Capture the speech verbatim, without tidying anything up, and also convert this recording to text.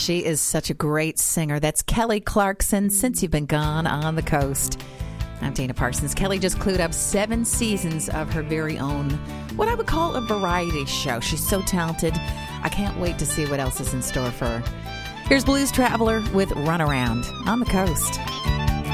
She is such a great singer. That's Kelly Clarkson, Since You've Been Gone on the Coast. I'm Dana Parsons. Kelly just clued up seven seasons of her very own, what I would call a variety show. She's so talented. I can't wait to see what else is in store for her. Here's Blues Traveler with Runaround on the Coast.